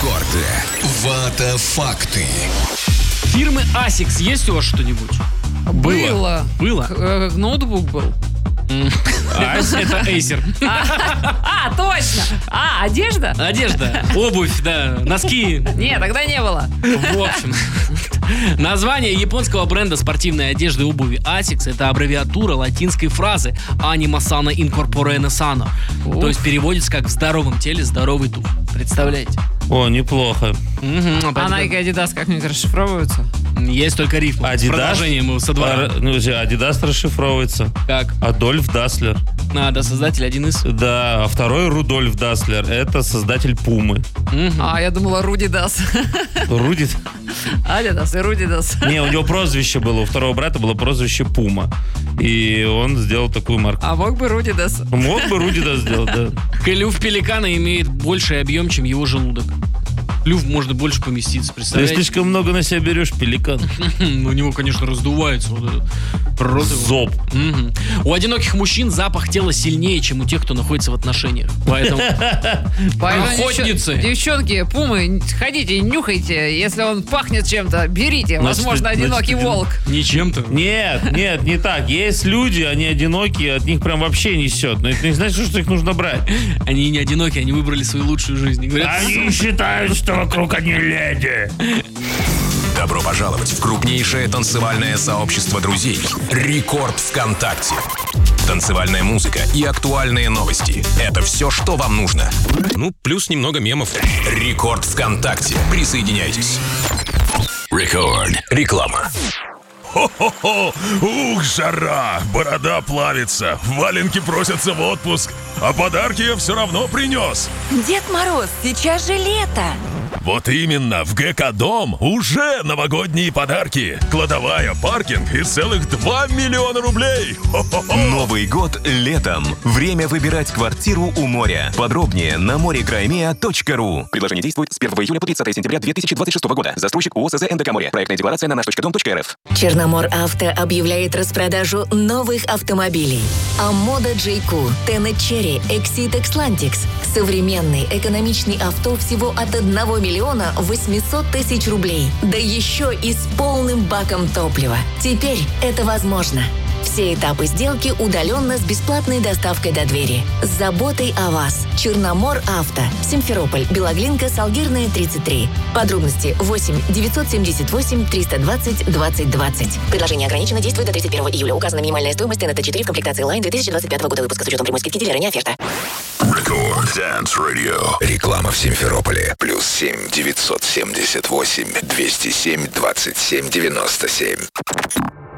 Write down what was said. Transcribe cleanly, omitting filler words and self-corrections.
Рекорды. Вата-факты. Фирмы Asics есть у вас что-нибудь? Было. Ноутбук был. Это Acer. Точно. Одежда? Одежда, обувь, да, носки. Нет, тогда не было. В общем, название японского бренда спортивной одежды и обуви Asics — это аббревиатура латинской фразы «Anima sana incorporene sano». То есть переводится как «в здоровом теле здоровый дух». Представляете? О, неплохо. А Nike и Adidas как-нибудь расшифровываются? Есть только рифма. С продолжением со двора. Adidas расшифровывается. Как? Адольф Даслер. Да, создатель один из. Да, а второй Рудольф Даслер. Это создатель Пумы. Я думала Руди Дас. Руди? Адидас и Руди Дас. Не, у него прозвище было, у второго брата было прозвище Пума. И он сделал такую марку. А мог бы Руди Дас? Мог бы Руди Дас сделать, да. Клюв пеликана имеет больший объем, чем его желудок. Клюв может больше поместиться, Ты представляете? слишком много на себя берешь, пеликан. У него, конечно, раздувается вот этот рот. Зоб. У одиноких мужчин запах тела сильнее, чем у тех, кто находится в отношениях. Поэтому охотницы. Девчонки, пумы, ходите, нюхайте. Если он пахнет чем-то, берите. Возможно, одинокий волк. Не чем-то. Нет, не так. Есть люди, они одинокие, от них прям вообще несет. Но это не значит, что их нужно брать. Они не одиноки, они выбрали свою лучшую жизнь. И говорят, Они считают, что вокруг они леди. Добро пожаловать в крупнейшее танцевальное сообщество друзей «Рекорд ВКонтакте». Танцевальная музыка и актуальные новости – это все, что вам нужно. Ну, плюс немного мемов. «Рекорд ВКонтакте». Присоединяйтесь. Рекорд. Реклама. Хо-хо-хо! Ух, жара! Борода плавится, валенки просятся в отпуск, а подарки я все равно принес. Дед Мороз, сейчас же лето. Вот именно, в ГК-дом уже новогодние подарки. Кладовая, паркинг и целых 2 миллиона рублей. Хо-хо-хо! Новый год летом. Время выбирать квартиру у моря. Подробнее на morekraimea.ru. Предложение действует с 1 июля по 30 сентября 2026 года. Застройщик ООО СЗ НДК «Море». Проектная декларация на наш.дом.рф. Черномор Авто объявляет распродажу новых автомобилей. Амода J.Q, Tenet Cherry, Exit Xlantix. Современный экономичный авто всего от 1 миллиона 800 тысяч рублей. Да еще и с полным баком топлива. Теперь это возможно. Все этапы сделки удаленно с бесплатной доставкой до двери. С заботой о вас. Черномор Авто. Симферополь, Белоглинка, Салгирная, 33. Подробности 8 978 320 20 20. Предложение ограничено, действует до 31 июля. Указана минимальная стоимость ТНТ-4 в комплектации Line 2025 года выпуска с учетом прямой скидки дилера, не оферта. Рекорд Dance Radio. Реклама в Симферополе. +7 978 207 27 97.